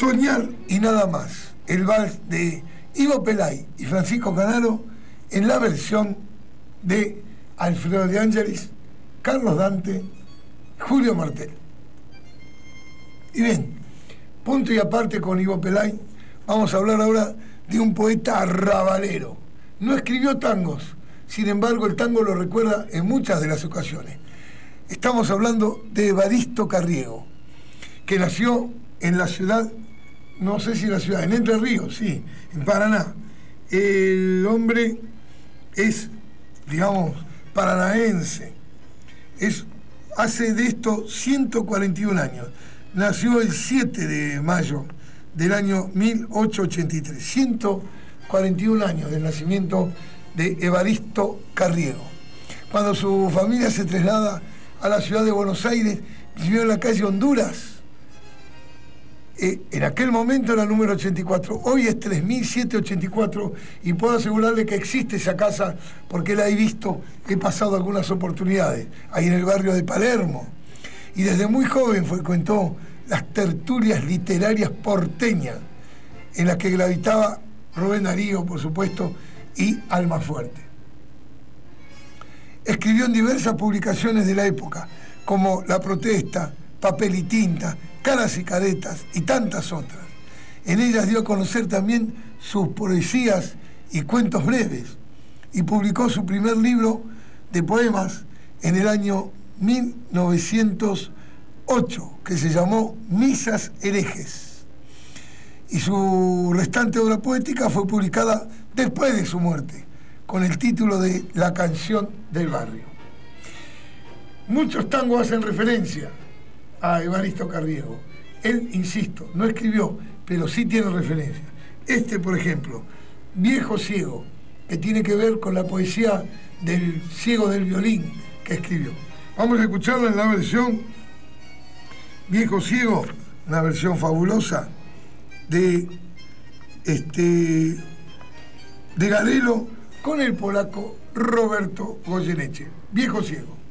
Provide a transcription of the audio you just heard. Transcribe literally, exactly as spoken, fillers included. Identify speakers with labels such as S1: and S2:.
S1: Soñar y nada más, el vals de Ivo Pelay y Francisco Canaro en la versión de Alfredo de Angelis, Carlos Dante, Julio Martel. Y bien, punto y aparte con Ivo Pelay, vamos a hablar ahora de un poeta arrabalero. No escribió tangos, sin embargo el tango lo recuerda en muchas de las ocasiones. Estamos hablando de Evaristo Carriego, que nació en la ciudad, no sé si la ciudad, en Entre Ríos, sí, en Paraná. El hombre es, digamos, paranaense. Es, hace de esto ciento cuarenta y un años. Nació el siete de mayo del año mil ochocientos ochenta y tres. ciento cuarenta y un años del nacimiento de Evaristo Carriego. Cuando su familia se traslada a la ciudad de Buenos Aires, vivió en la calle Honduras. Eh, en aquel momento era el número ochenta y cuatro, hoy es tres mil setecientos ochenta y cuatro, y puedo asegurarle que existe esa casa porque la he visto, he pasado algunas oportunidades, ahí en el barrio de Palermo. Y desde muy joven frecuentó las tertulias literarias porteñas, en las que gravitaba Rubén Darío, por supuesto, y Almafuerte. Escribió en diversas publicaciones de la época, como La Protesta, Papel y Tinta, Caras y Caretas y tantas otras. En ellas dio a conocer también sus poesías y cuentos breves, y publicó su primer libro de poemas en el año mil novecientos ocho, que se llamó Misas herejes. Y su restante obra poética fue publicada después de su muerte, con el título de La canción del barrio. Muchos tangos hacen referencia a Evaristo Carriego. Él, insisto, no escribió, pero sí tiene referencia. Este, por ejemplo, Viejo Ciego, que tiene que ver con la poesía del ciego del violín que escribió. Vamos a escucharla en la versión Viejo Ciego, una versión fabulosa de este de Garelo con el polaco Roberto Goyeneche. Viejo Ciego.